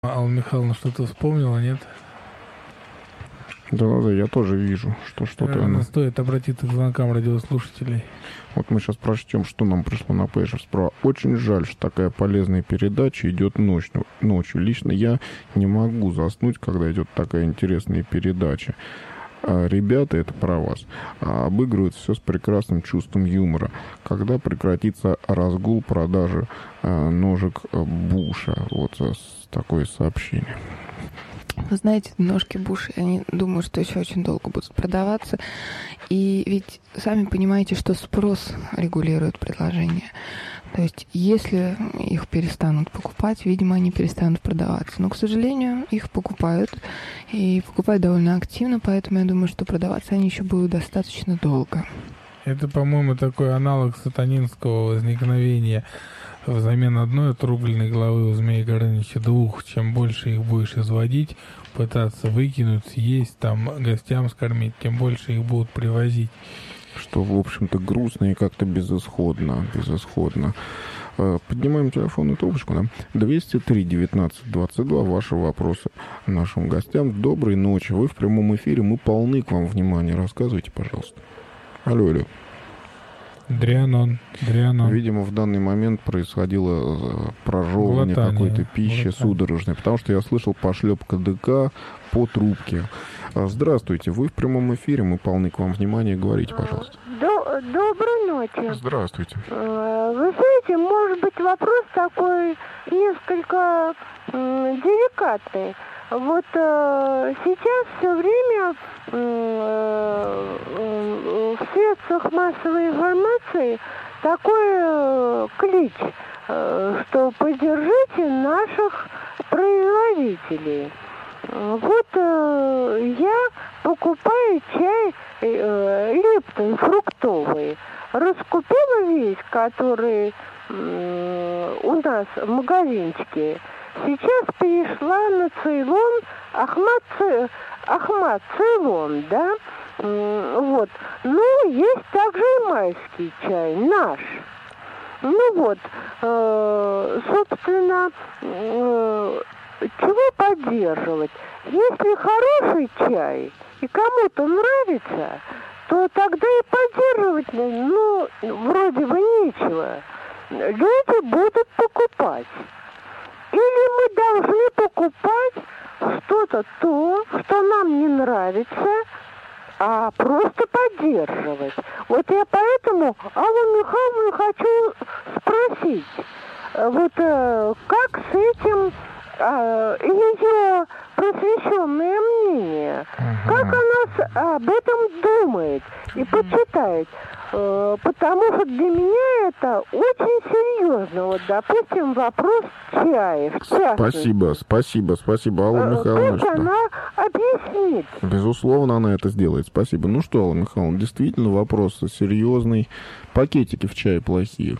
Алла Михайловна что-то вспомнила, нет? Да, я тоже вижу, что что-то Наверное, стоит обратиться к звонкам радиослушателей. Вот мы сейчас прочтем, что нам пришло на пейджер справа. Очень жаль, что такая полезная передача идет ночью. Лично я не могу заснуть, когда идет такая интересная передача. А ребята, это про вас, обыгрывают все с прекрасным чувством юмора. Когда прекратится разгул продажи ножек Буша? Вот такое сообщение. Вы знаете, ножки Буша, я думаю, что еще очень долго будут продаваться. И ведь сами понимаете, что спрос регулирует предложение. То есть, если их перестанут покупать, видимо, они перестанут продаваться. Но, к сожалению, их покупают. И покупают довольно активно, поэтому я думаю, что продаваться они еще будут достаточно долго. Это, по-моему, такой аналог сатанинского возникновения. Взамен одной отрубленной головы у Змея Горыныча двух. Чем больше их будешь изводить, пытаться выкинуть, съесть, там, гостям скормить, тем больше их будут привозить. Что, в общем-то, грустно и как-то безысходно. Поднимаем телефонную трубочку, да? 203-19-22. Ваши вопросы нашим гостям. Доброй ночи. Вы в прямом эфире. Мы полны к вам внимания. Рассказывайте, пожалуйста. Алло. Дрианон. Видимо, в данный момент происходило прожевывание какой-то пищи судорожной, потому что я слышал пошлепка ДК по трубке. Здравствуйте, вы в прямом эфире, мы полны к вам внимания, говорите, пожалуйста. Доброй ночи. Здравствуйте. Вы знаете, может быть, вопрос такой несколько деликатный. Вот сейчас все время в средствах массовой информации такой клич, что поддержите наших производителей. Вот я покупаю чай Липтон фруктовый. Раскупила весь, который у нас в магазинчике. Сейчас перешла на Цейлон, Ахмад Цейлон, да? Вот. Ну, есть также и майский чай, наш. Ну вот, собственно, чего поддерживать? Если хороший чай и кому-то нравится, то тогда и поддерживать, ну, вроде бы нечего. Люди будут покупать. Или мы должны покупать что-то то, что нам не нравится, а просто поддерживать. Вот я поэтому Аллу Михайловну хочу спросить, вот как с этим ее просвещенное мнение, как она об этом думает и почитает. Потому что для меня это очень серьезно. Вот, допустим, вопрос чая, в частности. Спасибо, Алла Михайловна. Пусть она объяснит. Безусловно, она это сделает. Спасибо. Ну что, Алла Михайловна, действительно вопрос серьезный. Пакетики в чае плохие.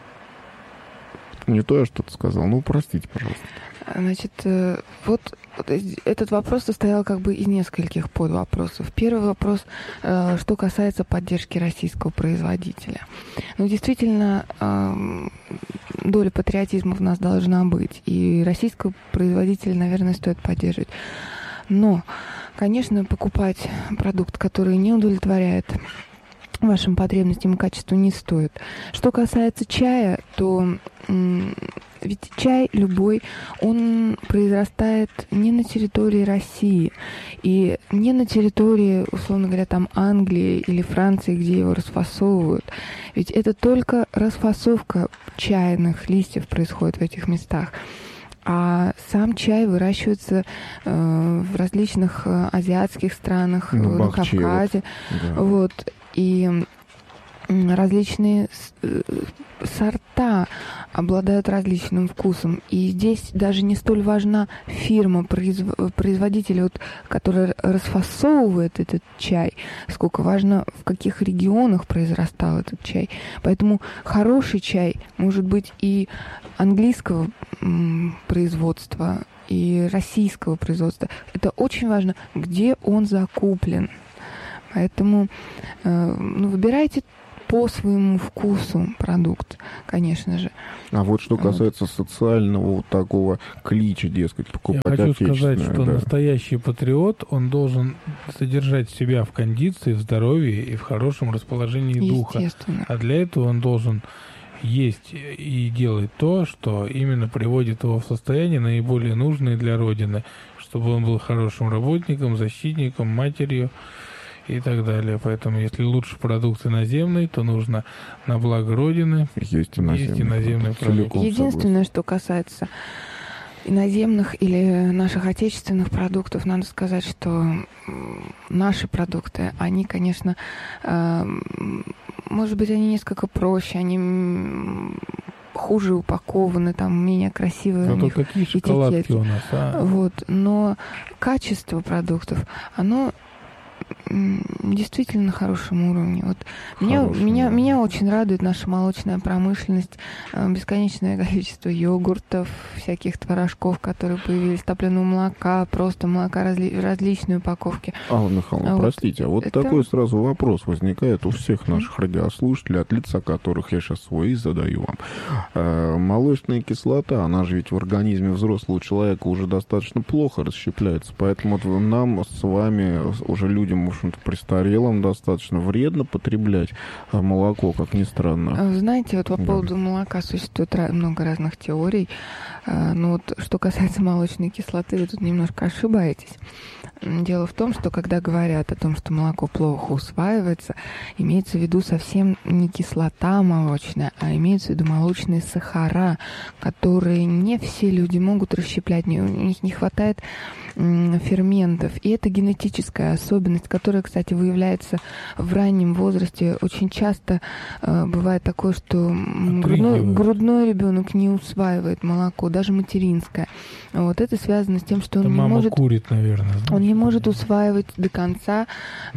Не то я что-то сказал. Ну, простите, пожалуйста. Значит, вот этот вопрос состоял как бы из нескольких подвопросов. Первый вопрос, что касается поддержки российского производителя. Ну, действительно, доля патриотизма в нас должна быть, и российского производителя, наверное, стоит поддерживать. Но, конечно, покупать продукт, который не удовлетворяет вашим потребностям и качеству, не стоит. Что касается чая, то ведь чай любой, он произрастает не на территории России и не на территории, условно говоря, там Англии или Франции, где его расфасовывают. Ведь это только расфасовка чайных листьев происходит в этих местах. А сам чай выращивается в различных азиатских странах, на Кавказе. Да. Вот. И различные сорта обладают различным вкусом. И здесь даже не столь важна фирма, производитель, вот, который расфасовывает этот чай, сколько важно, в каких регионах произрастал этот чай. Поэтому хороший чай может быть и английского производства, и российского производства. Это очень важно, где он закуплен. Поэтому выбирайте по своему вкусу продукт, конечно же. А вот что касается социального вот такого клича, дескать, покупать Я хочу отечественное, сказать, что настоящий патриот, он должен содержать себя в кондиции, в здоровье и в хорошем расположении духа. А для этого он должен есть и делать то, что именно приводит его в состояние наиболее нужное для Родины, чтобы он был хорошим работником, защитником, матерью и так далее. Поэтому, если лучше продукт иноземный, то нужно на благо Родины есть иноземный продукт. Единственное, что касается иноземных или наших отечественных продуктов, надо сказать, что наши продукты, они, конечно, может быть, они несколько проще, они хуже упакованы, там менее красивые у них какие шоколадки этикетки. У нас, Вот, но качество продуктов, оно действительно на хорошем уровне. Вот меня очень радует наша молочная промышленность, бесконечное количество йогуртов, всяких творожков, которые появились, топленого молока, просто молока различной упаковки. Алла Михайловна, простите, вот такой сразу вопрос возникает у всех наших радиослушателей, от лица которых я сейчас свой и задаю вам. Молочная кислота, она же ведь в организме взрослого человека уже достаточно плохо расщепляется, поэтому вот нам с вами, уже людям, в общем-то, престарелым, достаточно вредно потреблять молоко, как ни странно. Знаете, вот по поводу молока существует много разных теорий. Но вот что касается молочной кислоты, вы тут немножко ошибаетесь. Дело в том, что когда говорят о том, что молоко плохо усваивается, имеется в виду совсем не кислота молочная, а имеется в виду молочные сахара, которые не все люди могут расщеплять, у них не хватает ферментов. И это генетическая особенность, которая, кстати, выявляется в раннем возрасте. Очень часто бывает такое, что грудной ребенок не усваивает молоко, даже материнское. Вот это связано с тем, что он не может... курит, наверное. Он не может усваивать до конца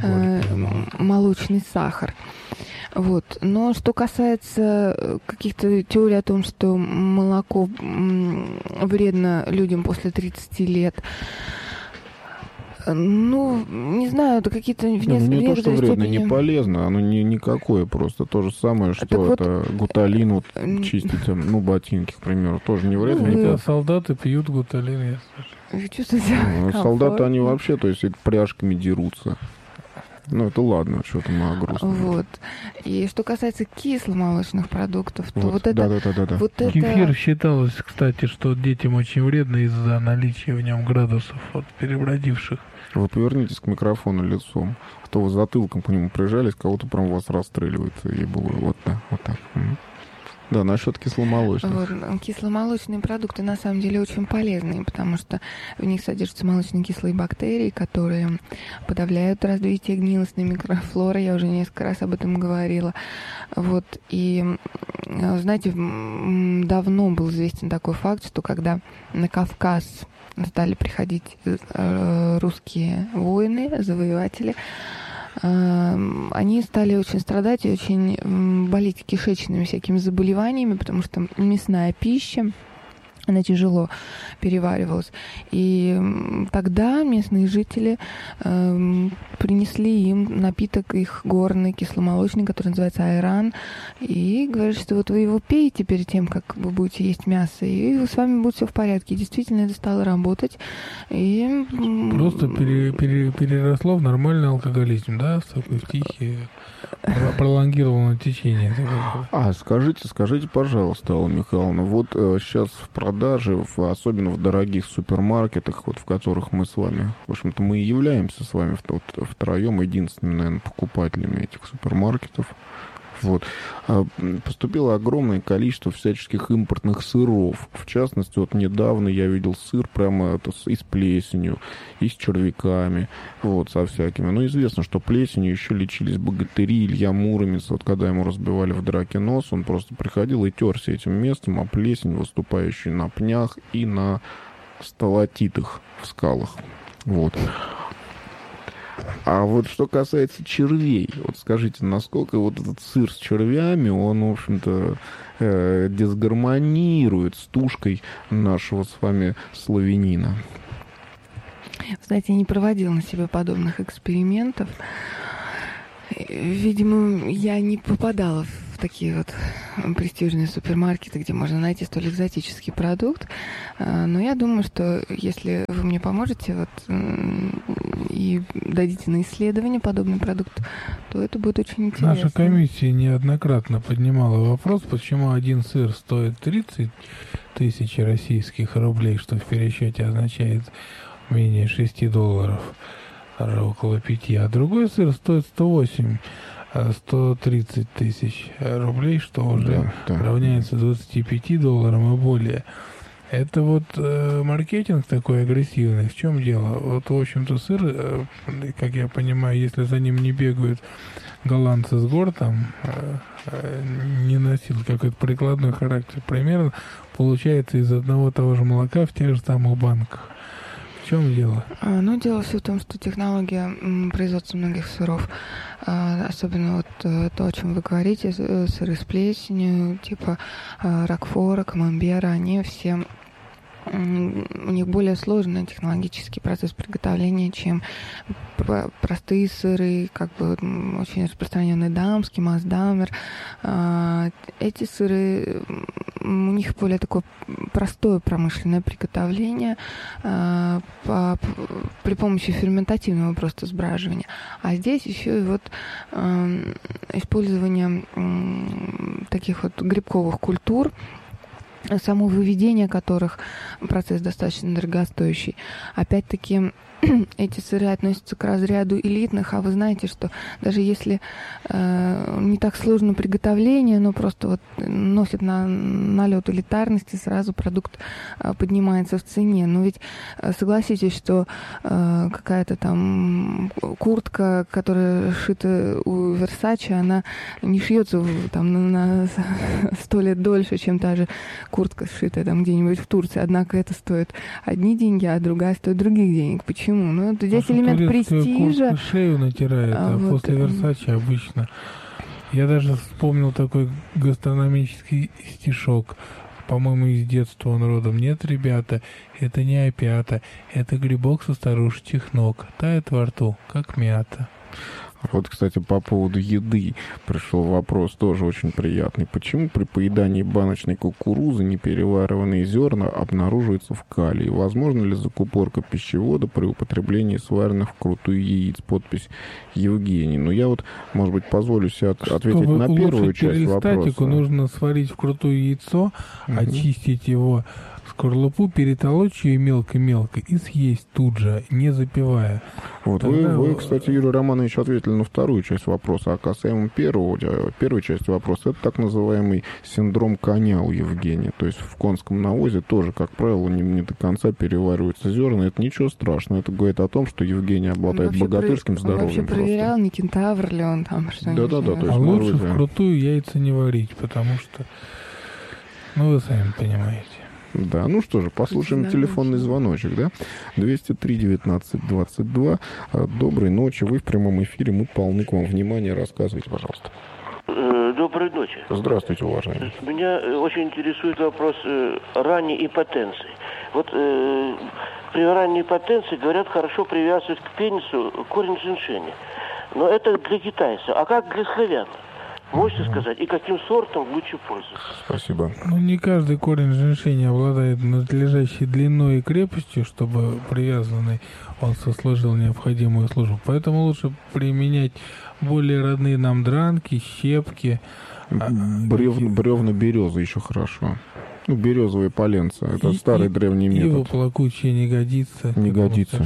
молочный сахар. Вот. Но что касается каких-то теорий о том, что молоко вредно людям после 30 лет, ну, не знаю, это какие-то... Не то, что вредно, не полезно, оно никакое просто. То же самое, что это гуталин, вот чистить, ботинки, к примеру, тоже не вредно. Солдаты пьют гуталин, я слышу. Чувствуете? Солдаты, они вообще, то есть, пряжками дерутся. Ну, это ладно, что-то мы грустно. Вот. И что касается кисломолочных продуктов, то вот это... Да. Кефир считалось, кстати, что детям очень вредно из-за наличия в нем градусов перебродивших. Вы повернитесь к микрофону лицом, а то вы затылком к нему прижались, кого-то прям вас расстреливает. Ей-богу, вот так. Да, насчет кисломолочных. Вот, кисломолочные продукты на самом деле очень полезные, потому что в них содержатся молочно-кислые бактерии, которые подавляют развитие гнилостной микрофлоры. Я уже несколько раз об этом говорила. Вот, и, знаете, давно был известен такой факт, что когда на Кавказ стали приходить русские воины, завоеватели, они стали очень страдать и очень болеть кишечными всякими заболеваниями, потому что мясная пища, она тяжело переваривалась. И тогда местные жители принесли им напиток их горный, кисломолочный, который называется айран, и говорят, что вот вы его пейте перед тем, как вы будете есть мясо, и с вами будет все в порядке. И действительно это стало работать. И... Просто переросло в нормальный алкоголизм, да, в такой тихий, пролонгированное течение. Скажите, пожалуйста, Алла Михайловна, вот сейчас в продаже, особенно в дорогих супермаркетах, вот в которых мы с вами, в общем-то, мы и являемся с вами втроем единственными, наверное, покупателями этих супермаркетов. Вот. Поступило огромное количество всяческих импортных сыров. В частности, вот недавно я видел сыр прямо и с плесенью, и с червяками, вот, со всякими. Но известно, что плесенью еще лечились богатыри. Илья Муромец, вот когда ему разбивали в драке нос, он просто приходил и терся этим местом, а плесень, выступающая на пнях и на сталактитах в скалах. Вот. А вот что касается червей, вот скажите, насколько вот этот сыр с червями, он, в общем-то, дисгармонирует с тушкой нашего с вами славянина? Знаете, я не проводила на себе подобных экспериментов. Видимо, я не попадала в такие вот престижные супермаркеты, где можно найти столь экзотический продукт. Но я думаю, что если вы мне поможете и дадите на исследование подобный продукт, то это будет очень интересно. Наша комиссия неоднократно поднимала вопрос, почему один сыр стоит 30 тысяч российских рублей, что в пересчете означает менее $6, даже около 5, а другой сыр стоит 130 тысяч рублей, что уже равняется $25 и более. Это вот маркетинг такой агрессивный. В чем дело? Вот, в общем-то, сыр, как я понимаю, если за ним не бегают голландцы с гор, там не носил какой-то прикладной характер, примерно получается из одного того же молока в тех же самых банках. В чем дело? Ну, дело все в том, что технология производства многих сыров, особенно вот то, о чем вы говорите, сыры с плесенью, типа рокфора, камамбера, они все, у них более сложный технологический процесс приготовления, чем простые сыры, как бы очень распространенный дамский, маасдамер. Эти сыры, у них более такое простое промышленное приготовление при помощи ферментативного просто сбраживания. А здесь еще и вот использование таких вот грибковых культур, само выведение которых процесс достаточно дорогостоящий. Опять-таки, эти сыры относятся к разряду элитных, а вы знаете, что даже если не так сложно приготовление, но просто вот носит налет элитарности, сразу продукт поднимается в цене. Но ведь согласитесь, что какая-то там куртка, которая шита у Versace, она не шьется там на 100 лет дольше, чем та же куртка, сшитая там где-нибудь в Турции. Однако это стоит одни деньги, а другая стоит других денег. Почему? Ну, это здесь элемент престижа. Шею натирает, вот, после Versace обычно. Я даже вспомнил такой гастрономический стишок. По-моему, из детства он родом. Нет, ребята, это не опята, это грибок со старушечьих ног. Тает во рту, как мята. Вот, кстати, по поводу еды пришел вопрос, тоже очень приятный. Почему при поедании баночной кукурузы непереваренные зерна обнаруживаются в калии? Возможно ли закупорка пищевода при употреблении сваренных вкрутую яиц? Подпись Евгений. Но я вот, может быть, позволю себе ответить на первую часть вопроса. Нужно сварить вкрутую яйцо, очистить его скорлупу, перетолочь ее мелко-мелко и съесть тут же, не запивая. Вот вы, кстати, Юрий Романович, ответили на вторую часть вопроса. А касаемо первой части вопроса, это так называемый синдром коня у Евгения. То есть в конском навозе тоже, как правило, не до конца перевариваются зерна. Это ничего страшного. Это говорит о том, что Евгений обладает богатырским здоровьем. Он вообще проверял, не кентавр ли он там, что-нибудь. Да. А лучше вкрутую яйца не варить, потому что, вы сами понимаете. Да, ну что же, послушаем телефонный звоночек, да? 203-19-22. Доброй ночи, вы в прямом эфире, мы полны к вам внимания. Рассказывайте, пожалуйста. Доброй ночи. Здравствуйте, уважаемый. Меня очень интересует вопрос ранней импотенции. Вот при ранней импотенции, говорят, хорошо привязывают к пенису корень женьшеня. Но это для китайцев. А как для славян? Можете сказать, и каким сортом лучше пользоваться? Спасибо. Не каждый корень женьшеня обладает надлежащей длиной и крепостью, чтобы привязанный он сослужил необходимую службу. Поэтому лучше применять более родные нам дранки, щепки. Бревна березы еще хорошо. Березовые поленца. Это старый древний метод. Ива плакучая не годится. Не годится.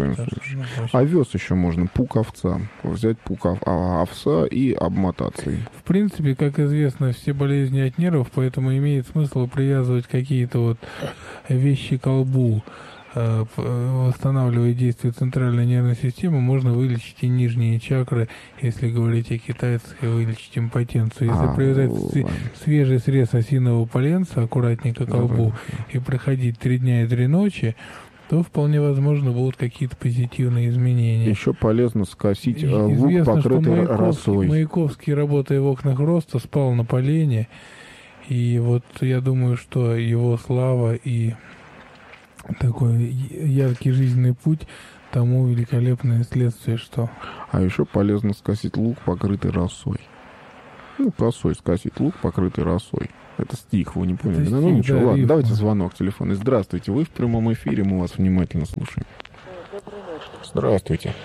Овес еще можно, пук овца. Взять пук овса и обмотаться. В принципе, как известно, все болезни от нервов, поэтому имеет смысл привязывать какие-то вот вещи к колбу. Восстанавливая действие центральной нервной системы, можно вылечить и нижние чакры, если говорить о китайцах, и вылечить импотенцию. Если привязать свежий срез осинового поленца аккуратненько к колбу и проходить 3 дня и 3 ночи, то вполне возможно будут какие-то позитивные изменения. Еще полезно скосить лук, покрытый росой. Маяковский, работая в окнах роста, спал на полене, и вот я думаю, что его слава и такой яркий жизненный путь, тому великолепное следствие, что... А еще полезно скосить лук, покрытый росой. Ну, росой скосить лук, покрытый росой. Это стих, вы не поняли? Это Ну, стих, ничего, да, ладно, рифма. давайте звонок телефонный. Здравствуйте, вы в прямом эфире, мы вас внимательно слушаем. Здравствуйте.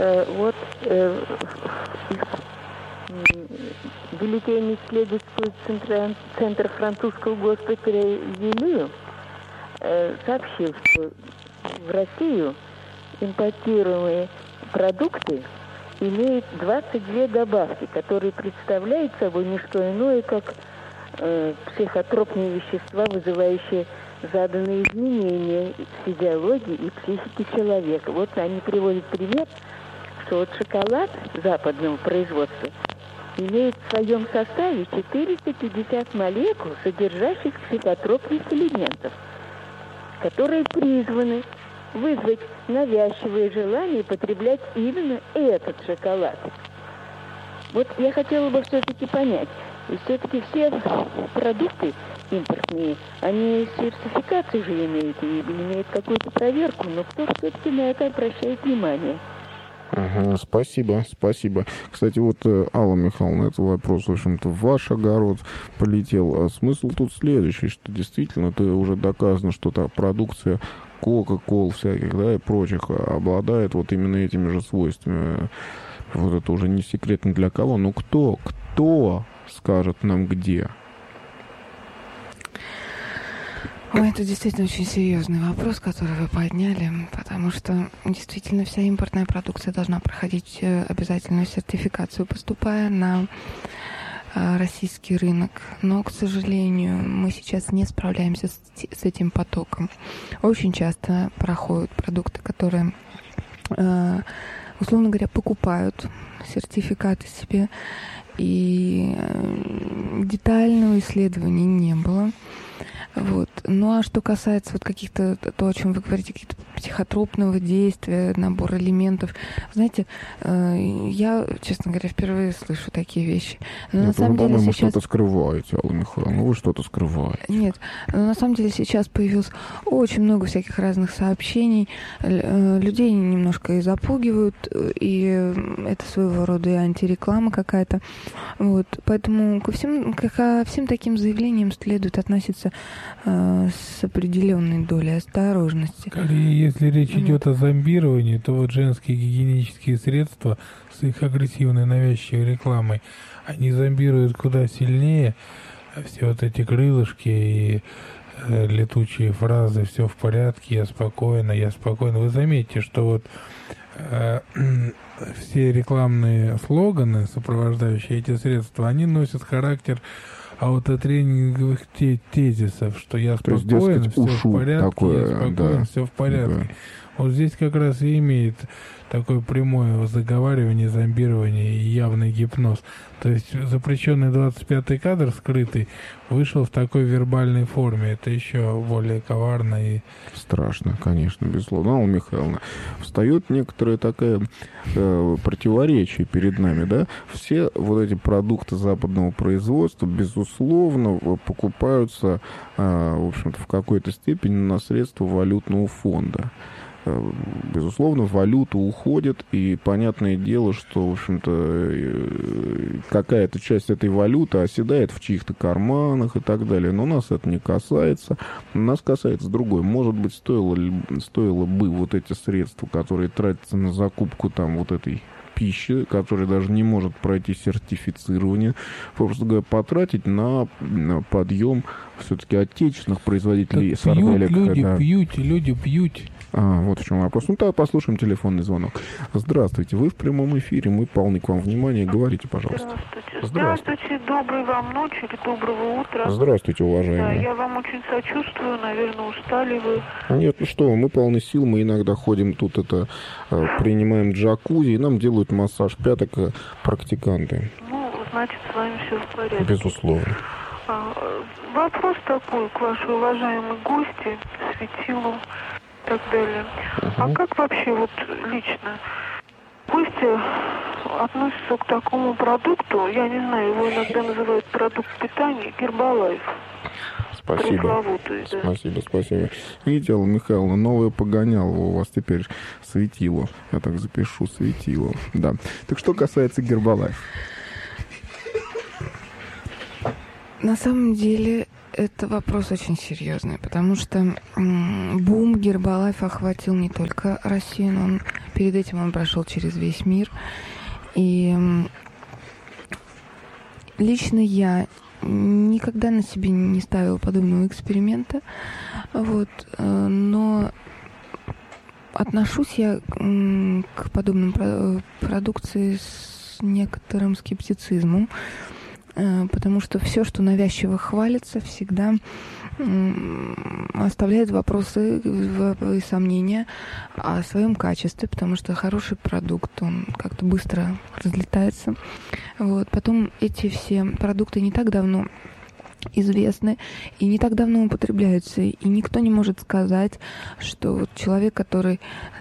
Бюллетень исследовательского центра французского госпиталя Вилю сообщил, что в Россию импортируемые продукты имеют 22 добавки, которые представляют собой не что иное, как психотропные вещества, вызывающие заданные изменения в физиологии и психике человека. Вот они приводят пример, что вот шоколад западного производства имеет в своем составе 450 молекул, содержащих психотропных элементов, которые призваны вызвать навязчивое желание потреблять именно этот шоколад. Вот я хотела бы все-таки понять, и все-таки все продукты импортные, они сертификацию же имеют, и имеют какую-то проверку, но кто все-таки на это обращает внимание? Ага, спасибо. Кстати, вот, Алла Михайловна, этот вопрос, в общем-то, в ваш огород полетел. А смысл тут следующий, что действительно это уже доказано, что та продукция Кока-Кол всяких, да, и прочих обладает вот именно этими же свойствами. Вот это уже не секрет ни для кого, но кто скажет нам где? Ой, это действительно очень серьезный вопрос, который вы подняли, потому что действительно вся импортная продукция должна проходить обязательную сертификацию, поступая на российский рынок. Но, к сожалению, мы сейчас не справляемся с этим потоком. Очень часто проходят продукты, которые, условно говоря, покупают сертификаты себе, и детального исследования не было. Вот. Ну а что касается вот каких-то, то, о чем вы говорите, каких-то психотропного действия, набор элементов, знаете, я, честно говоря, впервые слышу такие вещи. Но на самом деле по-моему, сейчас... что-то скрываете, Алла Михайловна, вы что-то скрываете. Нет, но на самом деле сейчас появилось очень много всяких разных сообщений, людей немножко и запугивают, и это своего рода и антиреклама какая-то. Вот. Поэтому ко всем таким заявлениям следует относиться с определенной долей осторожности. Если речь идет о зомбировании, то вот женские гигиенические средства с их агрессивной навязчивой рекламой, они зомбируют куда сильнее. Все вот эти крылышки и летучие фразы «все в порядке», я спокойно». Вы заметите, что вот все рекламные слоганы, сопровождающие эти средства, они носят характер аутотренинговых тезисов, что я спокоен, все в порядке, такое, я спокоен, да, все в порядке. Да. Вот здесь как раз и имеет такое прямое заговаривание, зомбирование и явный гипноз. То есть запрещенный 25-й кадр, скрытый, вышел в такой вербальной форме. Это еще более коварно и... Страшно, конечно, безусловно. Алла Михайловна, встает некоторое такое противоречие перед нами, да? Все вот эти продукты западного производства, безусловно, покупаются, в общем-то, в какой-то степени на средства валютного фонда. Безусловно, валюта уходит, и понятное дело, что, в общем-то, какая-то часть этой валюты оседает в чьих-то карманах и так далее. Но нас это не касается. Нас касается другое. Может быть, стоило бы вот эти средства, которые тратятся на закупку там вот этой пищи, которая даже не может пройти сертифицирование, просто говоря, потратить на подъем все-таки отечественных производителей сарделек. Люди пьют. Вот в чем вопрос. Ну, тогда послушаем телефонный звонок. Здравствуйте, вы в прямом эфире, мы полны к вам внимания. Говорите, пожалуйста. Здравствуйте, доброй вам ночи или доброго утра. Здравствуйте, уважаемые. Да, я вам очень сочувствую, наверное, устали вы. Нет, ну что, мы полны сил, мы иногда ходим тут, принимаем джакузи, и нам делают массаж пяток практиканты. Ну, значит, с вами все в порядке. Безусловно. Вопрос такой к вашей уважаемой гости, светилу и так далее. А как вообще вот лично гости относятся к такому продукту, я не знаю, его иногда называют продукт питания, Гербалайф? Спасибо. Пресловутые, да. Спасибо. Видите, Алла Михайловна, новое погоняло у вас теперь светило. Я так запишу, светило. Да. Так что касается Гербалайф. На самом деле, это вопрос очень серьезный, потому что бум Гербалайфа охватил не только Россию, но перед этим он прошел через весь мир. И лично я никогда на себе не ставила подобного эксперимента, вот, но отношусь я к подобным продукции с некоторым скептицизмом, потому что все, что навязчиво хвалится, всегда оставляет вопросы и сомнения о своем качестве, потому что хороший продукт, он как-то быстро разлетается. Вот. Потом эти все продукты не так давно известны и не так давно употребляются, и никто не может сказать, что вот человек, который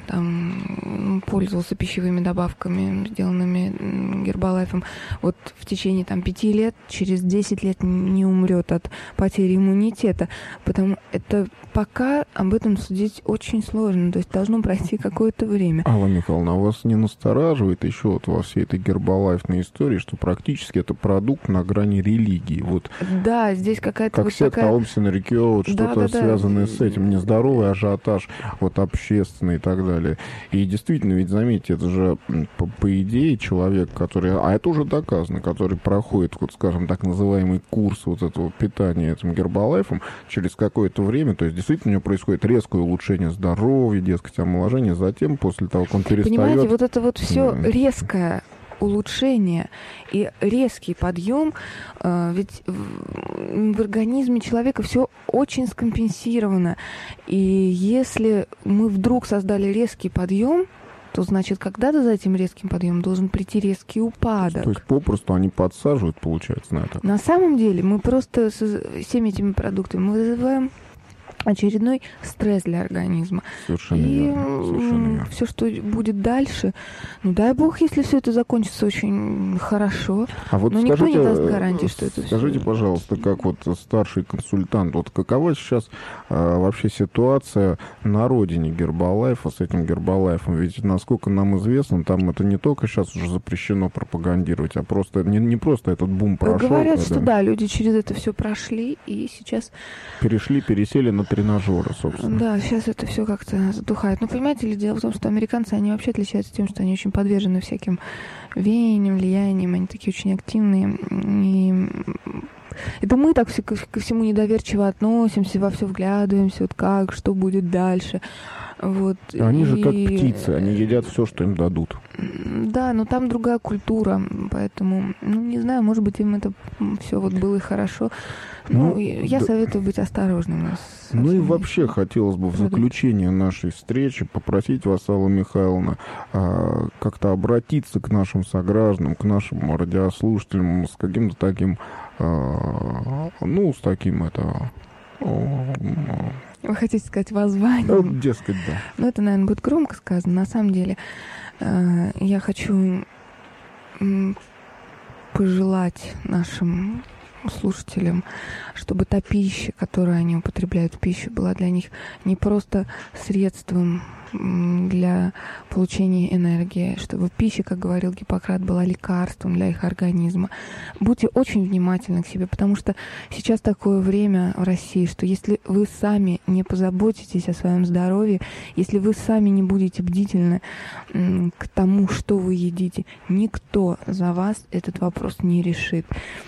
там пользовался пищевыми добавками, сделанными Гербалайфом, вот в течение 5 лет, через 10 лет не умрет от потери иммунитета, потому это пока об этом судить очень сложно, то есть должно пройти какое-то время. Алла Михайловна, а вас не настораживает еще вот во всей этой гербалайфной истории, что практически это продукт на грани религии? Вот. Да, здесь какая-то... Как вот секта такая... Ом-Синрикё, вот что-то связанное с этим, нездоровый ажиотаж, вот общественный и так далее. И действительно, ведь заметьте, это же по идее человек, который, а это уже доказано, который проходит, вот скажем, так называемый курс вот этого питания этим Гербалайфом, через какое-то время, то есть действительно у него происходит резкое улучшение здоровья, дескать, омоложение, затем, после того, как он перестает... Понимаете, вот это вот все резкое улучшение и резкий подъем, ведь в организме человека все очень скомпенсировано. И если мы вдруг создали резкий подъем, то значит, когда-то за этим резким подъемом должен прийти резкий упадок. То есть попросту они подсаживают, получается, на это? На самом деле мы просто всеми этими продуктами вызываем очередной стресс для организма. Совершенно верно. Все, что будет дальше, дай бог, если все это закончится очень хорошо. А вот но скажите, никто не даст гарантии, что это скажите, все... пожалуйста, как вот старший консультант, вот какова сейчас вообще ситуация на родине Гербалайфа с этим Гербалайфом? Ведь, насколько нам известно, там это не только сейчас уже запрещено пропагандировать, а просто не просто этот бум прошел. Говорят, что да, люди через это все прошли и сейчас... Пересели на тренажеры, собственно. Да, сейчас это все как-то затухает. Но понимаете ли, дело в том, что американцы, они вообще отличаются тем, что они очень подвержены всяким веяниям, влияниям, они такие очень активные. И это мы так ко всему недоверчиво относимся, во все вглядываемся, вот как, что будет дальше. Вот. Они же как птицы, они едят все, что им дадут. Да, но там другая культура, поэтому, не знаю, может быть, им это все вот было и хорошо. Я советую быть осторожным. И вообще хотелось бы в заключение нашей встречи попросить вас, Алла Михайловна, как-то обратиться к нашим согражданам, к нашим радиослушателям с каким-то таким, с таким Вы хотите сказать воззванием? Дескать, да. Это, наверное, будет громко сказано. На самом деле, я хочу пожелать нашим слушателям, чтобы та пища, которую они употребляют в пищу, была для них не просто средством для получения энергии, чтобы пища, как говорил Гиппократ, была лекарством для их организма. Будьте очень внимательны к себе, потому что сейчас такое время в России, что если вы сами не позаботитесь о своем здоровье, если вы сами не будете бдительны к тому, что вы едите, никто за вас этот вопрос не решит.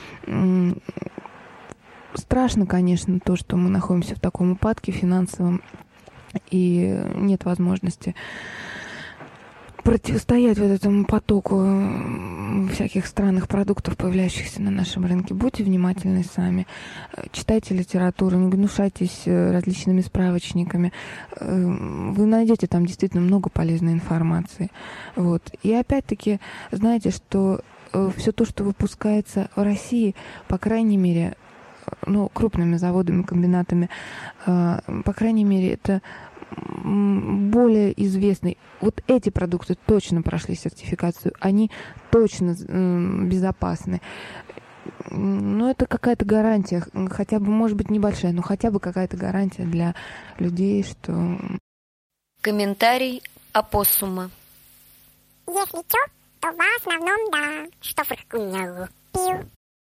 Страшно, конечно, то, что мы находимся в таком упадке финансовом, и нет возможности противостоять вот этому потоку всяких странных продуктов, появляющихся на нашем рынке. Будьте внимательны сами, читайте литературу, не гнушайтесь различными справочниками. Вы найдете там действительно много полезной информации. Вот. И опять-таки, знаете, что все то, что выпускается в России, по крайней мере, крупными заводами, комбинатами, по крайней мере, это более известный. Вот эти продукты точно прошли сертификацию, они точно безопасны. ну, это какая-то гарантия, хотя бы, может быть, небольшая, но хотя бы какая-то гарантия для людей, что... Комментарий опоссума. Если чё, то в основном да, что фыркунья пил.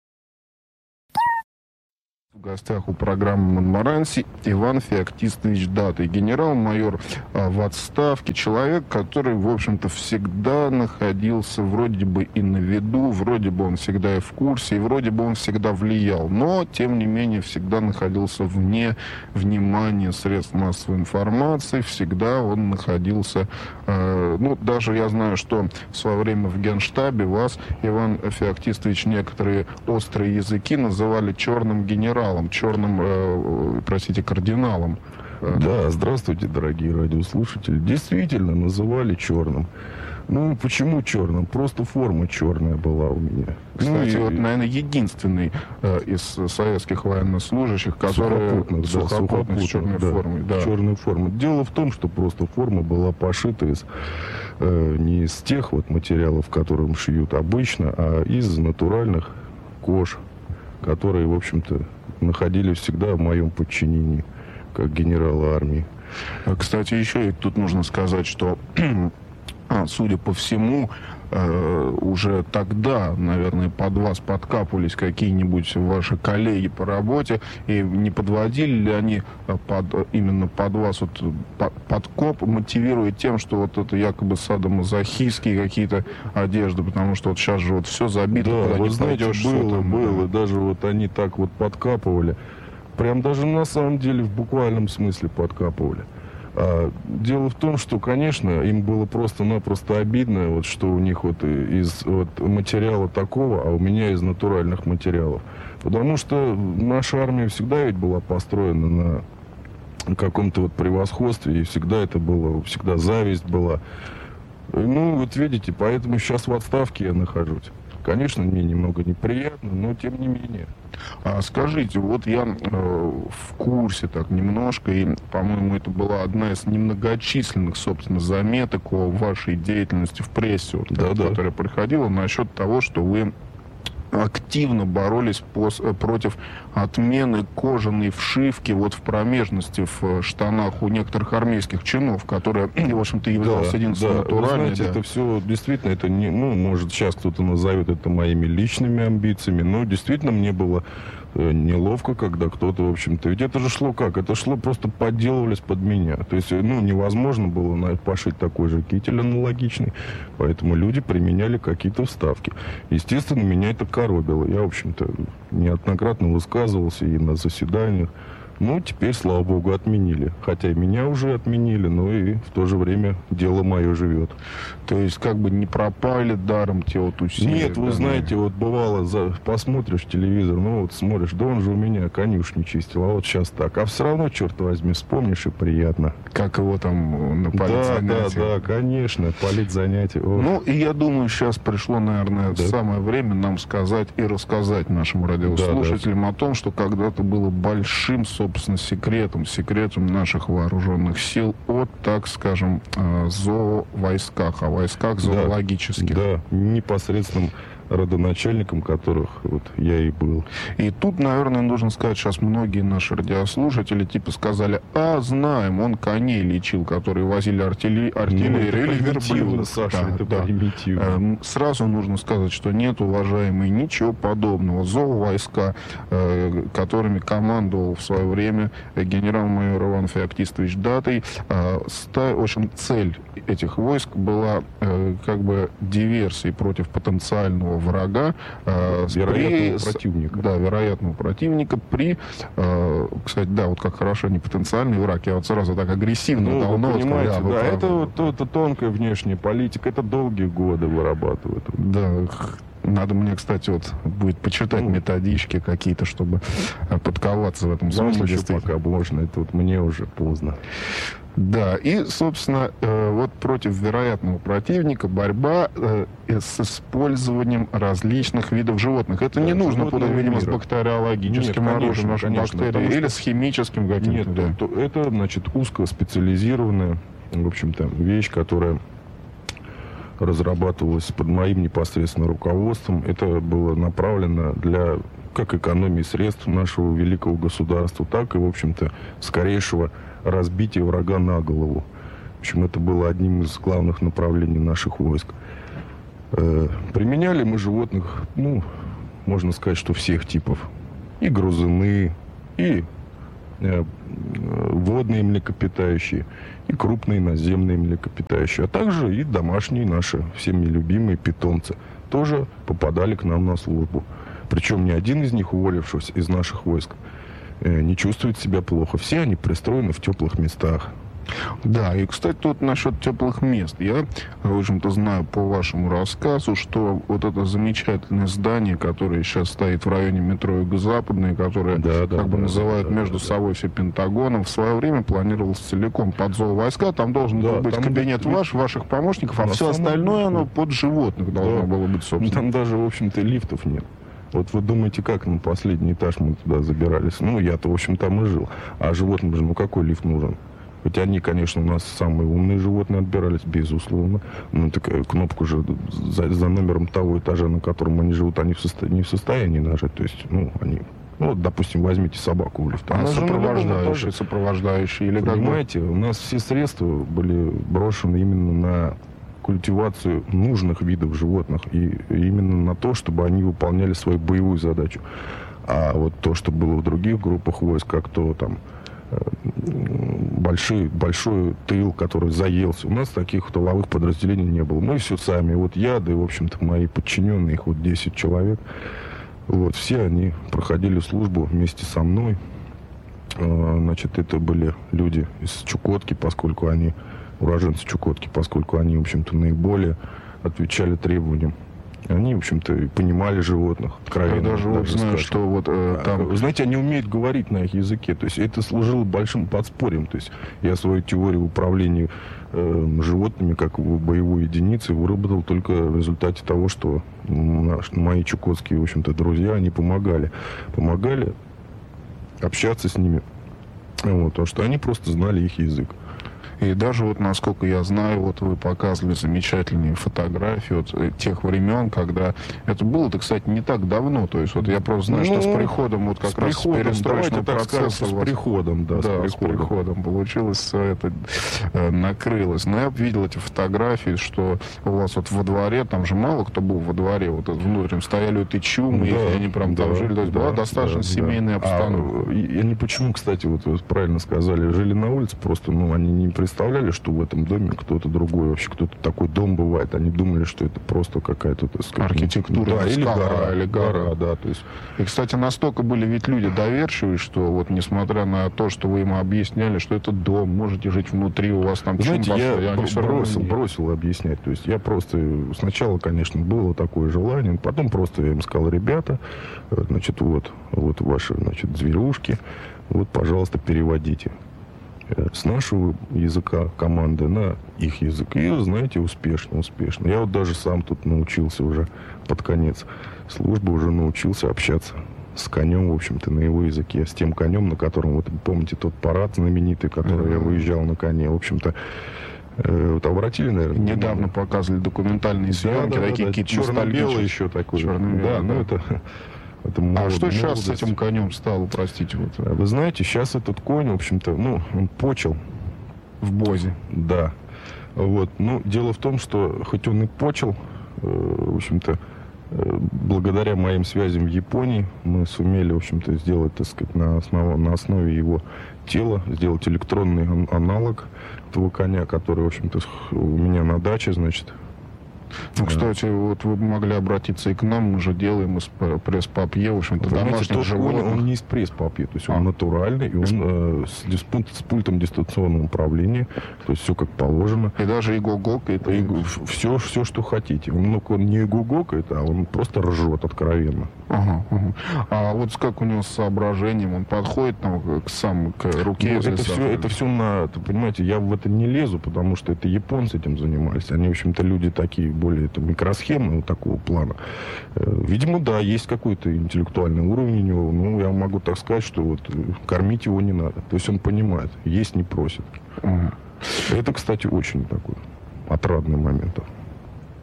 В гостях у программы «Монморанси» Иван Феоктистович Датый, генерал-майор в отставке, человек, который, в общем-то, всегда находился вроде бы и на виду, вроде бы он всегда и в курсе, и вроде бы он всегда влиял, но, тем не менее, всегда находился вне внимания средств массовой информации, всегда он находился, ну, даже я знаю, что в свое время в Генштабе вас, Иван Феоктистович, некоторые острые языки называли черным генералом, черным, кардиналом. Да, здравствуйте, дорогие радиослушатели. Действительно, называли черным. Ну, почему черным? Просто форма черная была у меня. Кстати, вот, наверное, единственный из советских военнослужащих, который сухопутных с черной формой. Да. Черной формы. Дело в том, что просто форма была пошита не из тех вот материалов, которым шьют обычно, а из натуральных кож, которые, в общем-то, находились всегда в моем подчинении, как генерала армии. Кстати, еще и тут нужно сказать, что, судя по всему, уже тогда, наверное, под вас подкапывались какие-нибудь ваши коллеги по работе, и не подводили ли они именно под вас вот, подкоп, мотивируя тем, что вот это якобы садомазохистские какие-то одежды, потому что вот сейчас же вот все забито, да, куда вы не знаете, пойдешь, было, даже вот они так вот подкапывали, прям даже на самом деле в буквальном смысле подкапывали. Дело в том, что, конечно, им было просто-напросто обидно, вот, что у них вот из вот материала такого, а у меня из натуральных материалов. Потому что наша армия всегда ведь была построена на каком-то вот превосходстве, и всегда это было, всегда зависть была. Ну, вот видите, поэтому сейчас в отставке я нахожусь. Конечно, мне немного неприятно, но тем не менее. Скажите, вот я в курсе так немножко, и, по-моему, это была одна из немногочисленных, собственно, заметок о вашей деятельности в прессе, вот, которая проходила, насчет того, что вы активно боролись против отмены кожаной вшивки вот в промежности, в штанах у некоторых армейских чинов, которая, в общем-то, являлась единственной натуральной. Вы знаете, это все действительно, это не, ну, может, сейчас кто-то назовет это моими личными амбициями, но действительно мне было неловко, когда кто-то, в общем-то, ведь это же шло как? Это шло, просто подделывались под меня. То есть, ну, невозможно было пошить такой же китель аналогичный, поэтому люди применяли какие-то вставки. Естественно, меня это коробило. Я, в общем-то, неоднократно высказывался и на заседаниях. Ну, теперь, слава богу, отменили. Хотя и меня уже отменили, но и в то же время дело мое живет. То есть, как бы не пропали даром те вот усилия? Нет, вы знаете, вот бывало, посмотришь телевизор, ну вот смотришь, да он же у меня конюшни чистил, а вот сейчас так. А все равно, черт возьми, вспомнишь и приятно. Как его там на политзанятии. Да, конечно, политзанятия. Ну, и я думаю, сейчас пришло, наверное, самое время нам сказать и рассказать нашим радиослушателям о том, что когда-то было большим, собственно, секретом наших вооруженных сил от, так скажем, зоовойсках, о войсках зоологических. Да, непосредственным родоначальником которых вот я и был. И тут, наверное, нужно сказать, сейчас многие наши радиослушатели типа сказали, знаем, он коней лечил, которые возили артиллерию или верблюдов. Саша, это примитивно. Сразу нужно сказать, что нет, уважаемые, ничего подобного. Зоовойска, которыми командовал в свое время генерал-майор Иван Феоктистович Датый, в общем, цель этих войск была как бы диверсией против потенциального врага, вероятного противника. Да, вероятного противника при, кстати, да, вот как хорошо, не потенциальный враг, я вот сразу так агрессивно дал нос. Понимаете, это тонкая внешняя политика, это долгие годы вырабатывают. Да, надо мне, кстати, вот будет почитать методички какие-то, чтобы подковаться в этом смысле. Еще пока можно, это вот мне уже поздно. Да, и, собственно, вот против вероятного противника борьба с использованием различных видов животных. Это не нужно путать, видимо, с бактериологическим оружием нашей бактерии или с химическим каким-то. Нет, это, значит, узкоспециализированная, в общем-то, вещь, которая разрабатывалось под моим непосредственным руководством. Это было направлено для как экономии средств нашего великого государства, так и, в общем-то, скорейшего разбития врага на голову. В общем, это было одним из главных направлений наших войск. Применяли мы животных, ну, можно сказать, что всех типов. И грызуны, и водные млекопитающие, и крупные наземные млекопитающие, а также и домашние наши, всеми любимые питомцы, тоже попадали к нам на службу. Причем ни один из них, уволившись из наших войск, не чувствует себя плохо. Все они пристроены в теплых местах. Да, и, кстати, тут насчет теплых мест. Я, в общем-то, знаю по вашему рассказу, что вот это замечательное здание, которое сейчас стоит в районе метро Юго-Западное, которое называют между собой все Пентагоном, в свое время планировалось целиком под зоовойска. Там должен был быть кабинет ваших помощников, а все остальное, оно под животных должно было быть, собственно. Там даже, в общем-то, лифтов нет. Вот вы думаете, как на последний этаж мы туда забирались? Ну, я-то, в общем, там и жил. А животным же, ну, какой лифт нужен? Хоть они, конечно, у нас самые умные животные отбирались, безусловно. Ну, такая кнопку же за номером того этажа, на котором они живут, они не в состоянии нажать. То есть, ну, они... Ну, вот, допустим, возьмите собаку в лифт. Она сопровождающая. Или понимаете, у нас все средства были брошены именно на культивацию нужных видов животных. И именно на то, чтобы они выполняли свою боевую задачу. А вот то, что было в других группах войск, как то там... большой тыл, который заелся. У нас таких тыловых подразделений не было. Мы все сами. Вот я, да и, в общем-то, мои подчиненные, их вот 10 человек. Вот, все они проходили службу вместе со мной. Значит, это были люди из Чукотки, поскольку они, уроженцы Чукотки, поскольку они, в общем-то, наиболее отвечали требованиям. Они, в общем-то, понимали животных. Я даже знаю, что вот там... Вы знаете, они умеют говорить на их языке. То есть это служило большим подспорьем. То есть я свою теорию управления животными как боевой единицей выработал только в результате того, что мои чукотские, в общем-то, друзья, они помогали общаться с ними. Вот, потому что они просто знали их язык. И даже вот, насколько я знаю, вот вы показывали замечательные фотографии вот тех времен, когда... Это было-то, кстати, не так давно. То есть вот я просто знаю, что с приходом вот как раз перестроечного процесса... С приходом, да. Да, с приходом получилось все это, накрылось. Но я видел эти фотографии, что у вас вот во дворе, там же мало кто был во дворе, вот внутрь стояли вот и чумы, и они прям там жили. То есть была достаточно семейная обстановка. И они почему, кстати, вот вы правильно сказали, жили на улице, просто, ну, они не представляли, что в этом доме кто-то другой, вообще кто-то такой дом бывает. Они думали, что это просто какая-то, так сказать, архитектура, да, или гора, да. То есть... И, кстати, настолько были ведь люди доверчивые, что вот несмотря на то, что вы им объясняли, что это дом, можете жить внутри, у вас там... Знаете, я бросил объяснять. То есть я просто... Сначала, конечно, было такое желание, потом просто я им сказал: ребята, значит, вот ваши, значит, зверюшки, вот, пожалуйста, переводите с нашего языка команды на их язык. И, знаете, успешно. Я вот даже сам тут научился уже под конец службы, уже научился общаться с конем, в общем-то, на его языке. С тем конем, на котором, вот помните, тот парад знаменитый, который я выезжал на коне, в общем-то, вот обратили, наверное... Недавно показывали документальные съемки, такие какие-то черно-белые еще такой. Да, ну это... А что сейчас с этим конем стало, простите? Вот. Вы знаете, сейчас этот конь, в общем-то, ну, он почил. В Бозе. Да. Вот. Ну, дело в том, что хоть он и почил, в общем-то, благодаря моим связям в Японии мы сумели, в общем-то, сделать, так сказать, на основе его тела, сделать электронный аналог этого коня, который, в общем-то, у меня на даче, значит. Ну, кстати, вот вы могли обратиться и к нам, мы же делаем из пресс-папье, в общем-то, домашних животных. Он не из пресс-папье, то есть он натуральный, и он с пультом дистанционного управления, то есть все как положено. И даже игогокает. Все, что хотите. Он не игогокает, а он просто ржет откровенно. Ага. А вот как у него с соображением? Он подходит там к руке? Ну, это все понимаете, я в это не лезу, потому что это японцы этим занимались. Они, в общем-то, люди такие более микросхемы вот такого плана. Видимо, да, есть какой-то интеллектуальный уровень у него. Ну, я могу так сказать, что вот кормить его не надо. То есть он понимает, есть не просит. Это, кстати, очень такой отрадный момент.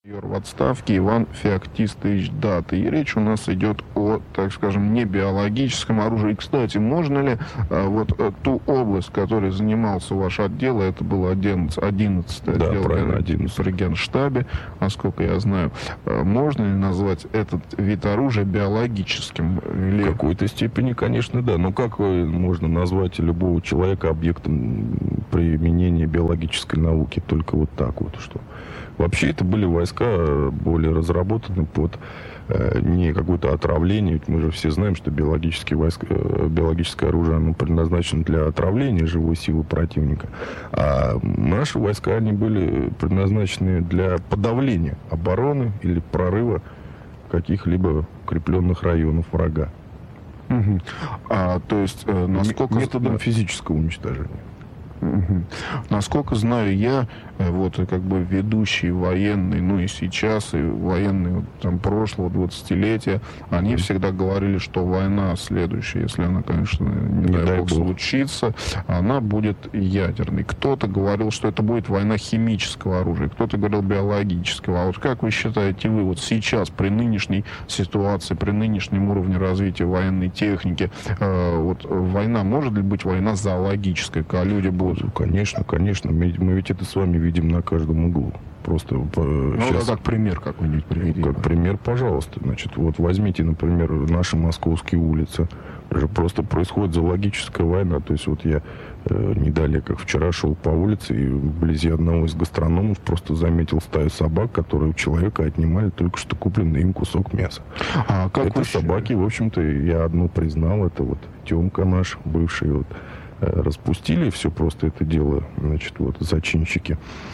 В отставке Иван Феоктистович Дата. И речь у нас идет о, так скажем, не биологическом оружии. И, кстати, можно ли ту область, которой занимался ваш отдел, это было 11-й отдел при Генштабе, насколько я знаю, можно ли назвать этот вид оружия биологическим? В какой-то степени, конечно, да. Но как можно назвать любого человека объектом применения биологической науки? Только вот так вот, что... Вообще это были войска более разработаны под не какое-то отравление. Ведь мы же все знаем, что биологическое оружие оно предназначено для отравления живой силы противника. А наши войска, они были предназначены для подавления обороны или прорыва каких-либо укрепленных районов врага. Угу. То есть насколько... Методом физического уничтожения. Угу. Насколько знаю я, как бы ведущие военные, ну и сейчас, и военные там прошлого 20-летия, они всегда говорили, что война следующая, если она, конечно, не дай бог случится, она будет ядерной. Кто-то говорил, что это будет война химического оружия, кто-то говорил биологического. А вот как вы считаете вы, вот сейчас, при нынешней ситуации, при нынешнем уровне развития военной техники, война, может ли быть война зоологическая, когда люди будут... Конечно, конечно. Мы ведь это с вами видим на каждом углу. Просто сейчас... как пример какой-нибудь приведите. Как пример, пожалуйста. Значит, вот возьмите, например, наши московские улицы. Просто происходит зоологическая война. То есть вот я не далее, как вчера, шел по улице и вблизи одного из гастрономов просто заметил стаю собак, которые у человека отнимали только что купленный им кусок мяса. Это собаки, в общем-то, я одну признал. Это вот Тёмка наш, бывший, распустили все просто это дело, значит, зачинщики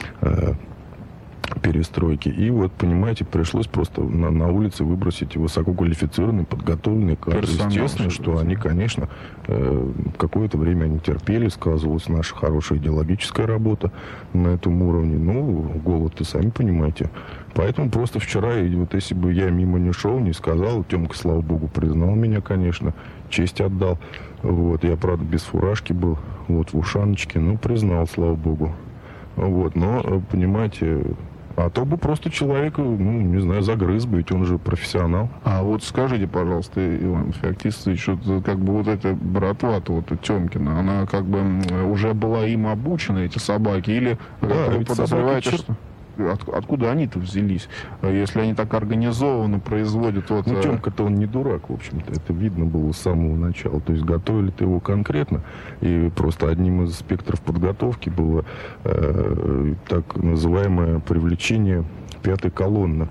перестройки. И понимаете, пришлось просто на улице выбросить высококвалифицированные, подготовленные кадры. Естественно, что они, конечно, какое-то время они терпели, сказывалась наша хорошая идеологическая работа на этом уровне. Голод-то, сами понимаете. Поэтому просто вчера, если бы я мимо не шел, не сказал, Тёмка, слава богу, признал меня, конечно, честь отдал. Я, правда, без фуражки был, в ушаночке, признал, слава богу. Но, понимаете, а то бы просто человека, не знаю, загрыз бы, ведь он же профессионал. А скажите, пожалуйста, Иван Феоктистович, эта братва-то, Тёмкина, она уже была им обучена, эти собаки, или вы подозреваете, что... Откуда они-то взялись, если они так организованно производят... Тёмка-то он не дурак, в общем-то. Это видно было с самого начала. То есть готовили-то его конкретно. И просто одним из спектров подготовки было так называемое привлечение пятой колонны.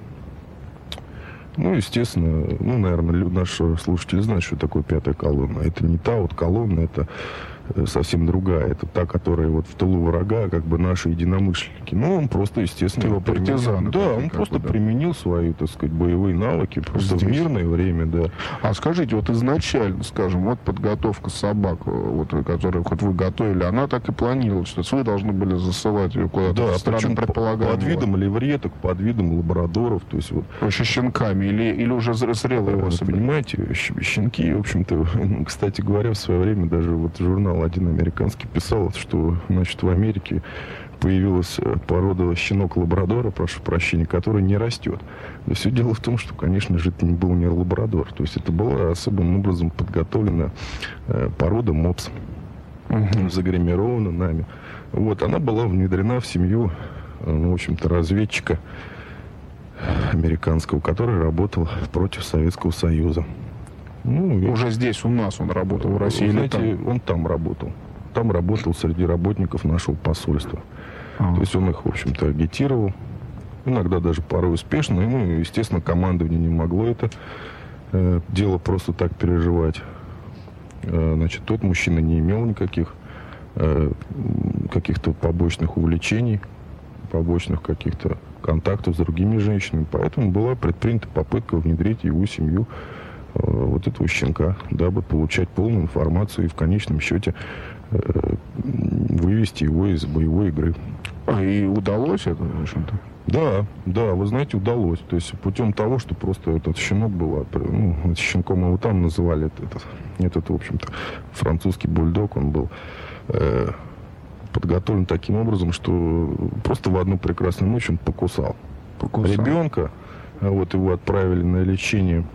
Естественно, наверное, наши слушатели знают, что такое пятая колонна. Это не та колонна, это совсем другая. Это та, которая в тылу врага, наши единомышленники. Он просто, естественно, его партизаны. Да, он просто применил свои, так сказать, боевые навыки просто в мирное время, да. А скажите, изначально, скажем, подготовка собак, которую вы готовили, она так и планировалась, что вы должны были засылать ее куда-то в страны предполагаемого. Под видом левреток, под видом лабрадоров, то есть Еще щенками или уже зрелые особи? Понимаете, щенки, в общем-то, кстати говоря, в свое время даже журнал один американский писал, что, значит, в Америке появилась порода щенок-лабрадора, прошу прощения, который не растет. Но все дело в том, что, конечно же, это был не лабрадор. То есть это была особым образом подготовлена порода мопс, загримирована нами. Она была внедрена в семью, в общем-то, разведчика американского, который работал против Советского Союза. Уже здесь у нас он работал, в России? Знаете, он там работал. Там работал среди работников нашего посольства. То есть он их, в общем-то, агитировал. Иногда даже порой успешно. Естественно, командование не могло это дело просто так переживать. Значит, тот мужчина не имел никаких каких-то побочных увлечений, побочных каких-то контактов с другими женщинами. Поэтому была предпринята попытка внедрить его семью этого щенка, дабы получать полную информацию и в конечном счете вывести его из боевой игры. И удалось это, в общем-то? Да, вы знаете, удалось. То есть путем того, что просто этот щенок был, щенком его там называли, этот, в общем-то, французский бульдог, он был подготовлен таким образом, что просто в одну прекрасную ночь он покусал ребенка. Вот его отправили на лечение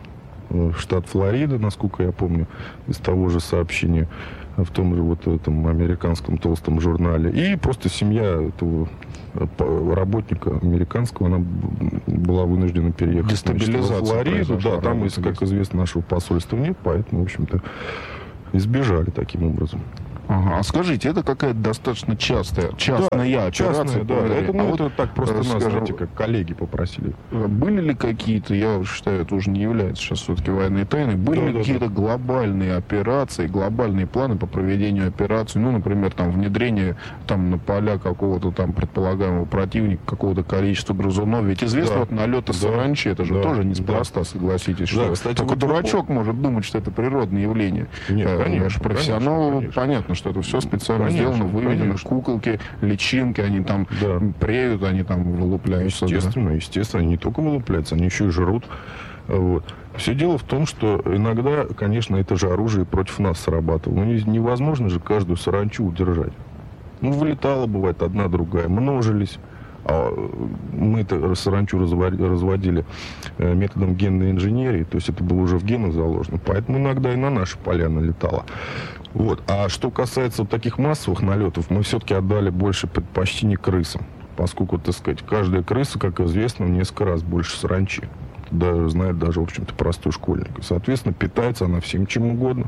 в штат Флорида, насколько я помню, из того же сообщения в том же вот этом американском толстом журнале. И просто семья этого работника американского, она была вынуждена переехать в Флориду. Да, там, как известно, нашего посольства нет, поэтому, в общем-то, избежали таким образом. Ага. А скажите, это какая-то достаточно частная операция? Да, это так просто нас, знаете, как коллеги попросили. Были ли какие-то, я считаю, это уже не является сейчас все-таки военной тайной, были ли какие-то глобальные операции, глобальные планы по проведению операций, ну, например, там, внедрение там на поля какого-то там предполагаемого противника, какого-то количества грызунов? Ведь известно, вот налеты саранчи, это же тоже неспроста, согласитесь, что кстати, только дурачок может думать, что это природное явление. Нет, конечно, профессионал, понятно, что это все специально сделано, выведено, куколки, личинки, они там преют, они там вылупляются. Естественно, они не только вылупляются, они еще и жрут. Вот. Все дело в том, что иногда, конечно, это же оружие против нас срабатывало. Но невозможно же каждую саранчу удержать. Ну, вылетала, бывает, одна, другая, множились. А мы это саранчу разводили методом генной инженерии, то есть это было уже в генах заложено, поэтому иногда и на наши поля налетало. Вот. А что касается вот таких массовых налетов, мы все-таки отдали больше предпочтение крысам, поскольку, так сказать, каждая крыса, как известно, в несколько раз больше саранчи. Да, знает даже, в общем-то, простой школьник. Соответственно, питается она всем чем угодно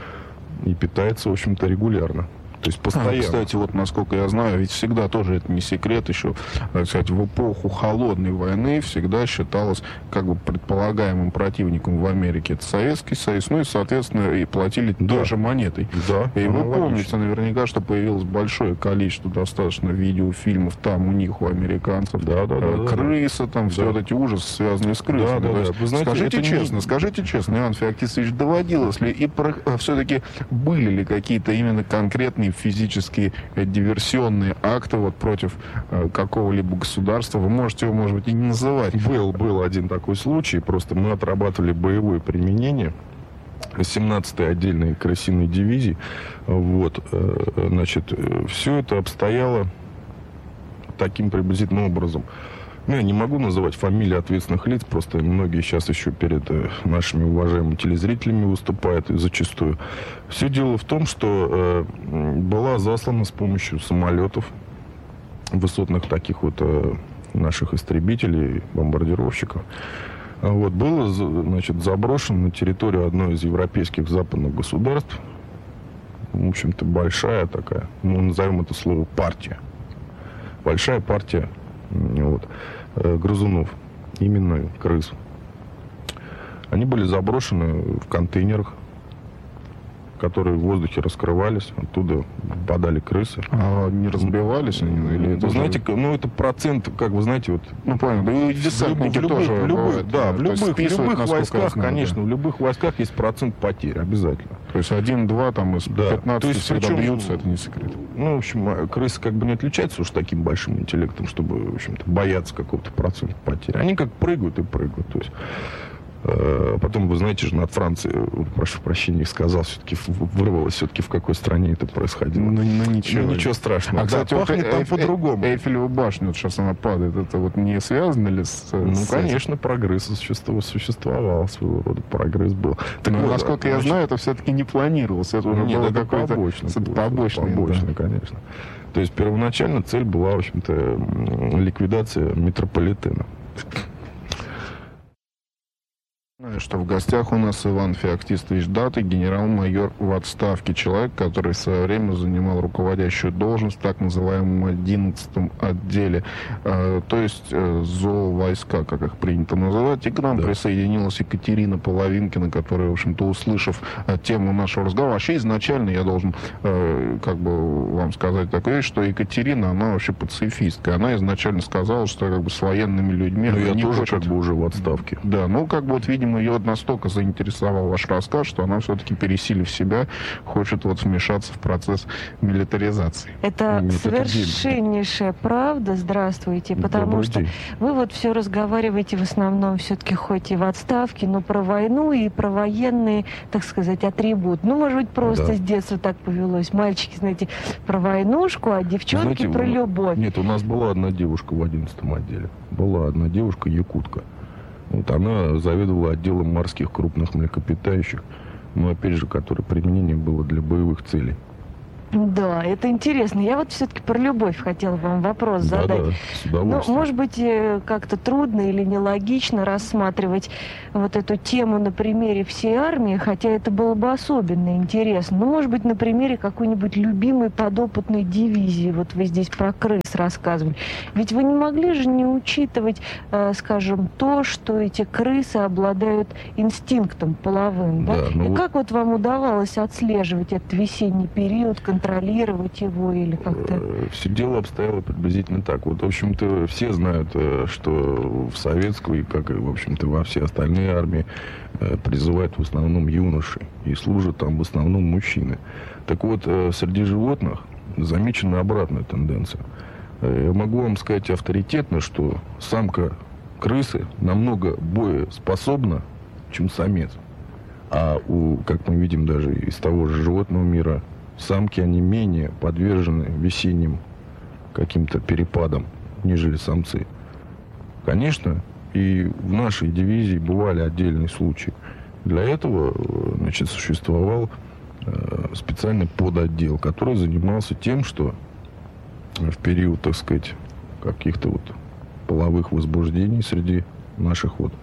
и питается, в общем-то, регулярно. То есть постоянно. Кстати, вот насколько я знаю, ведь всегда тоже это не секрет еще, так сказать, в эпоху холодной войны всегда считалось как бы предполагаемым противником в Америке это Советский Союз, ну и, соответственно, и платили даже монетой. Да. И вы помните наверняка, что появилось большое количество достаточно видеофильмов там у них, у американцев. Крысы, там все вот эти ужасы, связанные с крысами. Вы знаете, скажите честно, Иван Феоктистович, доводилось ли и все-таки были ли какие-то именно конкретные физические диверсионные акты вот против какого-либо государства? Вы можете его, может быть, и не называть. Был один такой случай. Просто мы отрабатывали боевое применение 17-й отдельной крысиной дивизии. Вот. Значит, все это обстояло таким приблизительным образом. Ну, я не могу называть фамилии ответственных лиц, просто многие сейчас еще перед нашими уважаемыми телезрителями выступают, и зачастую. Все дело в том, что была заслана с помощью самолетов, высотных таких вот наших истребителей, бомбардировщиков. Вот, было, значит, заброшено на территорию одной из европейских западных государств, в общем-то, большая такая, ну, назовем это слово партия. Большая партия грызунов, именно крыс. Они были заброшены в контейнерах, которые в воздухе раскрывались, оттуда попадали крысы. А не разбивались они? Или это, знаете, ну это процент, как вы знаете, вот... Ну, понятно, да и десантники тоже бывают. Да, в любых войсках, конечно, в любых войсках есть процент потерь, обязательно. То есть 1-2 там из 15 всегда бьются, это не секрет. Ну, в общем, крысы как бы не отличаются уж таким большим интеллектом, чтобы, в общем-то, бояться какого-то процента потерь. Они как прыгают и прыгают, то есть... Потом, вы знаете же, над Францией, прошу прощения, сказал, все-таки вырвалось, все-таки в какой стране это происходило. Ну ничего страшного. А, кстати, пахнет там по-другому. Эйфелева башня, вот сейчас она падает, это вот не связано ли с... Ну, конечно, прогресс существовал, своего рода прогресс был. Но, насколько я знаю, это все-таки не планировалось, это уже было какое-то побочное, конечно. То есть, первоначально цель была, в общем-то, ликвидация метрополитена. Что в гостях у нас Иван Феоктистович Даты, генерал-майор в отставке, человек, который в свое время занимал руководящую должность в так называемом 11-м отделе, то есть зоовойска, как их принято называть. И к нам присоединилась Екатерина Половинкина, которая, в общем-то, услышав тему нашего разговора, вообще изначально я должен как бы вам сказать такую вещь, что Екатерина, она вообще пацифистка. Она изначально сказала, что как бы с военными людьми... Но я тоже как бы уже в отставке. Да, ну как бы вот, видимо, ее вот настолько заинтересовал ваш рассказ, что она все-таки, пересилив себя, хочет вот вмешаться в процесс милитаризации. Это совершеннейшая правда. Здравствуйте. Потому что вы вот все разговариваете в основном все-таки хоть и в отставке, но про войну и про военные, так сказать, атрибут. Ну, может быть, просто с детства так повелось. Мальчики, знаете, про войнушку, а девчонки про любовь. Нет, у нас была одна девушка в 11-м отделе. Была одна девушка, якутка. Вот она заведовала отделом морских крупных млекопитающих, но, опять же, которое применение было для боевых целей. Да, это интересно. Я вот все-таки про любовь хотела вам вопрос задать. Да, с удовольствием. Ну, может быть, как-то трудно или нелогично рассматривать вот эту тему на примере всей армии, хотя это было бы особенно интересно. Ну, может быть, на примере какой-нибудь любимой подопытной дивизии. Вот вы здесь про крыс рассказывали. Ведь вы не могли же не учитывать, скажем, то, что эти крысы обладают инстинктом половым, да? И как вот вам удавалось отслеживать этот весенний период, контролировать его или как-то? Все дело обстояло приблизительно так. Вот, в общем-то, все знают, что в советскую, как и, в общем-то, во все остальные армии, призывают в основном юноши. И служат там в основном мужчины. Так вот, среди животных замечена обратная тенденция. Я могу вам сказать авторитетно, что самка крысы намного боеспособна, чем самец. А как мы видим даже из того же животного мира, самки, они менее подвержены весенним каким-то перепадам, нежели самцы. Конечно, и в нашей дивизии бывали отдельные случаи. Для этого, значит, существовал специальный подотдел, который занимался тем, что в период, так сказать, каких-то вот половых возбуждений среди наших вот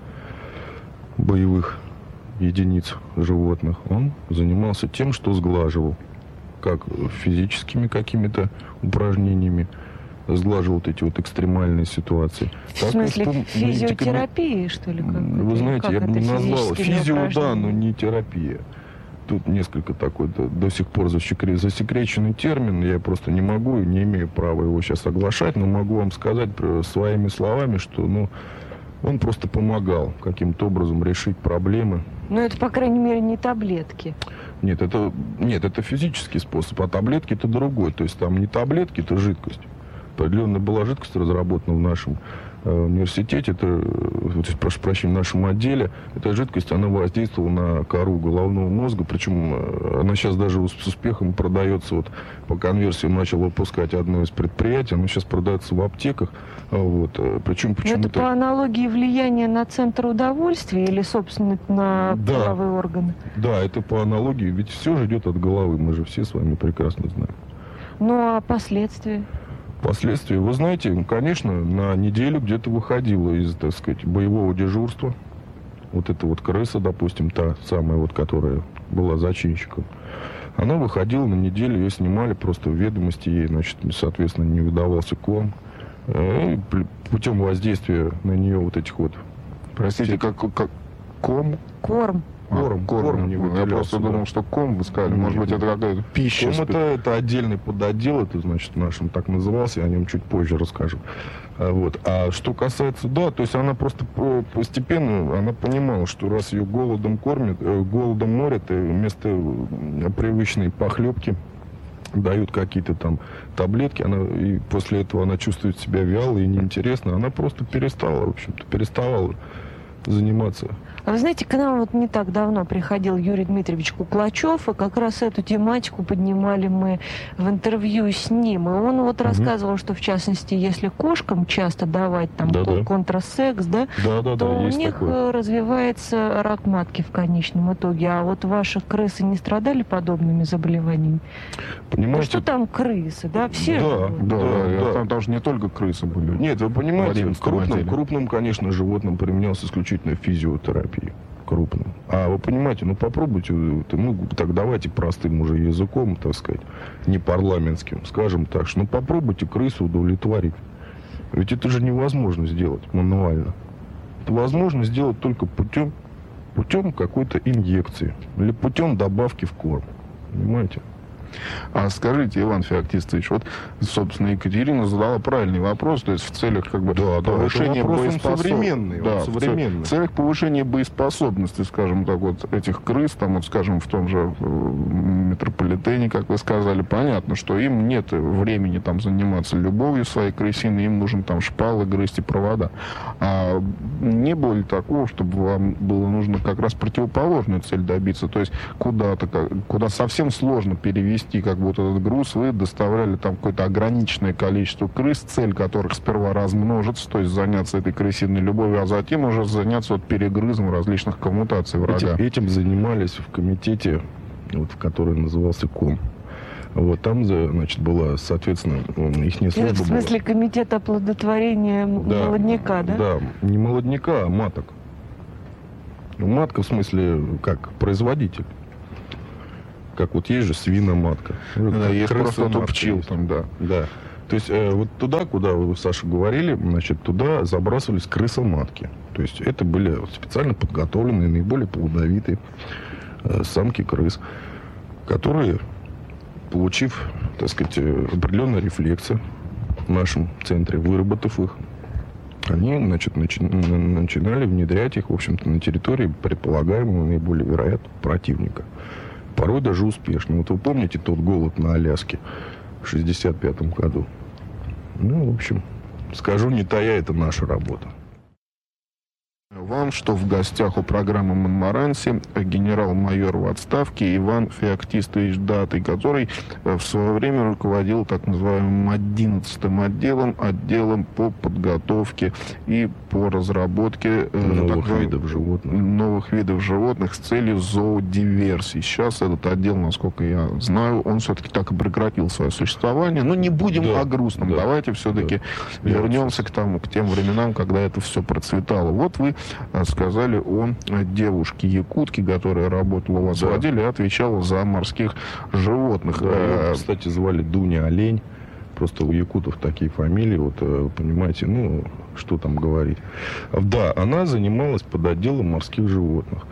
боевых единиц животных, он занимался тем, что сглаживал, как физическими какими-то упражнениями, сглаживал вот эти вот экстремальные ситуации. В смысле физиотерапии, что ли? Вы знаете, я бы не назвал. Физио, да, но не терапия. Тут несколько такой до сих пор засекреченный термин. Я просто не могу и не имею права его сейчас оглашать, но могу вам сказать своими словами, что он просто помогал каким-то образом решить проблемы. Но это, по крайней мере, не таблетки. Нет, это физический способ, а таблетки это другой. То есть там не таблетки, это жидкость. Определенная была жидкость разработана в нашем университете, прошу прощения, в нашем отделе. Эта жидкость, она воздействовала на кору головного мозга, причем она сейчас даже с успехом продается, вот по конверсии начал выпускать одно из предприятий, она сейчас продается в аптеках. Вот, причем почему-то... Это по аналогии влияния на центр удовольствия или, собственно, на половые органы? Да, это по аналогии, ведь все же идет от головы, мы же все с вами прекрасно знаем. Ну, а последствия? Последствия, вы знаете, конечно, на неделю где-то выходила из, так сказать, боевого дежурства. Вот эта вот крыса, допустим, та самая вот, которая была зачинщиком. Она выходила на неделю, ее снимали просто в ведомости, ей, значит, соответственно, не выдавался корм. И путем воздействия на нее вот этих вот... Простите, как ком? Корм. Корм не выделялся. Я просто думал, что ком вы сказали. Может быть, это какая-то пища. Ком это отдельный подотдел, это, значит, нашим так назывался, я о нем чуть позже расскажу. Вот. А что касается, да, то есть она просто постепенно, она понимала, что раз ее голодом кормят, голодом морят, и вместо привычной похлебки дают какие-то там таблетки, и после этого она чувствует себя вялой и неинтересно, она просто перестала, в общем-то, переставала заниматься. А вы знаете, к нам вот не так давно приходил Юрий Дмитриевич Куклачев, и как раз эту тематику поднимали мы в интервью с ним. И он вот рассказывал, что, в частности, если кошкам часто давать там контрасекс, то у них такое. Развивается рак матки в конечном итоге. А вот ваши крысы не страдали подобными заболеваниями? Понимаете? Ну, что там крысы, да? Все же. Там же не только крысы были. Нет, вы понимаете, крупным, конечно, животным применялась исключительно физиотерапия. Крупным. А вы понимаете, попробуйте, так давайте простым уже языком, так сказать, не парламентским, скажем так, что попробуйте крысу удовлетворить. Ведь это же невозможно сделать мануально. Это возможно сделать только путем какой-то инъекции или путем добавки в корм. Понимаете? А скажите, Иван Феоктистович, вот, собственно, Екатерина задала правильный вопрос, то есть в целях как бы повышения боеспособности. Да, в целях повышения боеспособности, скажем так, вот этих крыс, там, вот, скажем, в том же метрополитене, как вы сказали, понятно, что им нет времени там заниматься любовью своей крысиной, им нужно там шпалы грызть и провода. А не было ли такого, чтобы вам было нужно как раз противоположную цель добиться, то есть куда-то, куда совсем сложно перевести как бы вот этот груз, вы доставляли там какое-то ограниченное количество крыс, цель которых сперва размножиться, то есть заняться этой крысиной любовью, а затем уже заняться вот перегрызом различных коммутаций врага. Этим занимались в комитете, вот, который назывался КОМ. Вот там, значит, была, соответственно, их служба была. В смысле, комитет оплодотворения молодняка, да? Да, не молодняка, а маток. Матка, в смысле, как производитель. Как вот есть же свиноматка. Да, есть просто пчел там, да. Да. То есть вот туда, куда вы, Саша, говорили, значит, туда забрасывались крысоматки. То есть это были специально подготовленные, наиболее плодовитые самки крыс, которые, получив, так сказать, определенные рефлексы в нашем центре, выработав их, они, значит, начинали внедрять их, в общем-то, на территории предполагаемого наиболее вероятного противника. Порой даже успешно. Вот вы помните тот голод на Аляске в 1965 году? Ну, в общем, скажу не тая, это наша работа. Вам, что в гостях у программы «Монморанси» генерал-майор в отставке Иван Феоктистович Датый, который в свое время руководил так называемым 11-м отделом по подготовке и по разработке новых видов животных с целью зоодиверсии. Сейчас этот отдел, насколько я знаю, он все-таки так и прекратил свое существование. Но не будем о грустном. Давайте все-таки вернемся к тем временам, когда это все процветало. Вот вы сказали о девушке-якутке, которая работала у вас в отделе и отвечала за морских животных. Да, ее, кстати, звали Дуня Олень. Просто у якутов такие фамилии, вот, понимаете, ну, что там говорить. Да, она занималась под отделом морских животных.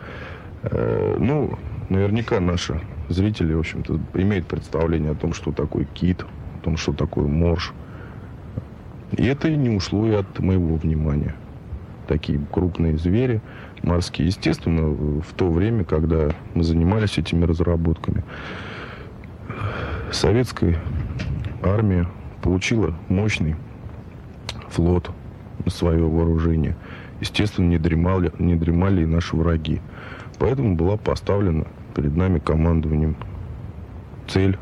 Ну, наверняка наши зрители, в общем-то, имеют представление о том, что такое кит, о том, что такое морж. И это и не ушло и от моего внимания. Такие крупные звери морские. Естественно, в то время, когда мы занимались этими разработками, советская армия получила мощный флот на свое вооружение. Естественно, не дремали и наши враги. Поэтому была поставлена перед нами командованием цель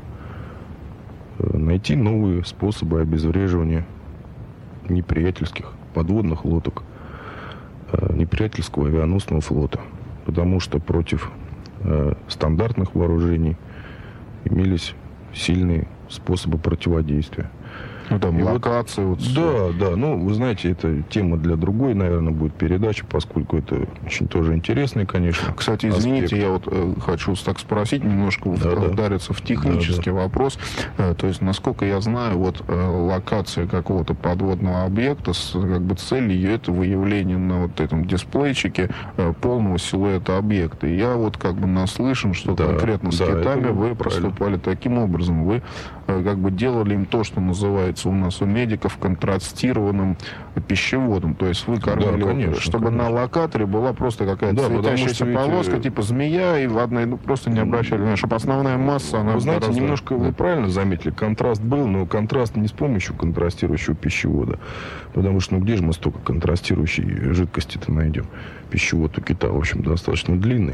найти новые способы обезвреживания неприятельских подводных лодок, неприятельского авианосного флота. Потому что против стандартных вооружений имелись сильные способы противодействия. Ну, там, локации. Вот, да. Ну, вы знаете, это тема для другой, наверное, будет передачи, поскольку это очень тоже интересный, конечно. Кстати, извините, аспект. Я вот хочу так спросить, немножко вдариться в технический вопрос. То есть, насколько я знаю, вот локация какого-то подводного объекта, как бы цель ее это выявление на вот этом дисплейчике полного силуэта объекта. И я вот как бы наслышан, что конкретно с китами вы поступали таким образом. Вы как бы делали им то, что называется у нас у медиков контрастированным пищеводом. То есть вы кормили, конечно, чтобы на локаторе была просто какая-то светящаяся полоска, типа змея, и в одной, просто не обращали внимания, чтобы основная масса, она... Вы знаете, немножко вы правильно заметили, контраст был, но контраст не с помощью контрастирующего пищевода, потому что, где же мы столько контрастирующей жидкости-то найдем? Пищевод у кита, в общем, достаточно длинный.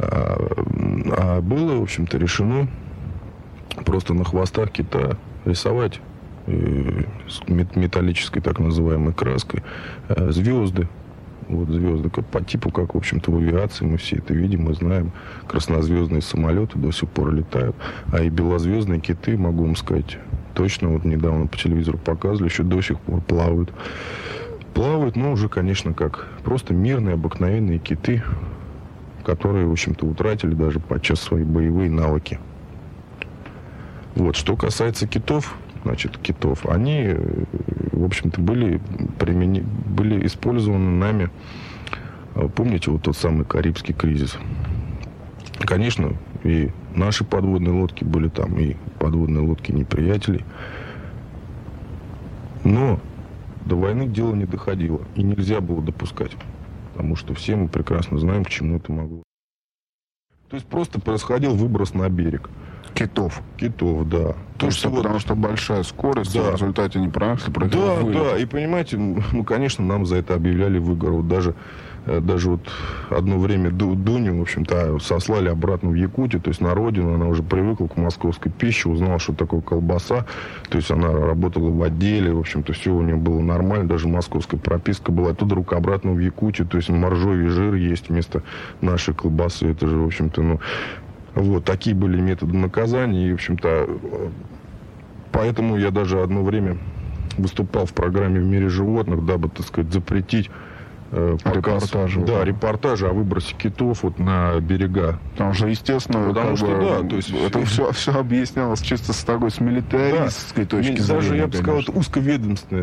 А было, в общем-то, решено просто на хвостах кита рисовать с металлической так называемой краской звезды. Вот звезды по типу, как, в общем-то, в авиации мы все это видим, мы знаем. Краснозвездные самолеты до сих пор летают. А и белозвездные киты, могу вам сказать, точно, вот недавно по телевизору показывали, еще до сих пор плавают. Плавают, но уже, конечно, как просто мирные, обыкновенные киты, которые, в общем-то, утратили даже подчас свои боевые навыки. Вот, что касается китов, они, в общем-то, были использованы нами. Помните вот тот самый Карибский кризис? Конечно, и наши подводные лодки, были там и подводные лодки неприятелей. Но до войны дело не доходило. И нельзя было допускать. Потому что все мы прекрасно знаем, к чему это могло. То есть просто происходил выброс на берег. Китов. Китов, да. Потому что большая скорость, да. В результате не происходит вылет. Да, и понимаете, конечно, нам за это объявляли выгор. Вот даже вот одно время Дуню, в общем-то, сослали обратно в Якутию, то есть на родину. Она уже привыкла к московской пище, узнала, что такое колбаса. То есть она работала в отделе, в общем-то, все у нее было нормально, даже московская прописка была. Оттуда вдруг обратно в Якутию, то есть моржовый жир есть вместо нашей колбасы. Это же, в общем-то, вот, такие были методы наказания. И, в общем-то, поэтому я даже одно время выступал в программе «В мире животных», дабы, так сказать, запретить репортажи о выбросе китов вот на берега. Потому что, естественно, то есть это все объяснялось чисто с такой, с милитаристской точки зрения. Даже, я бы сказал, узковедомственной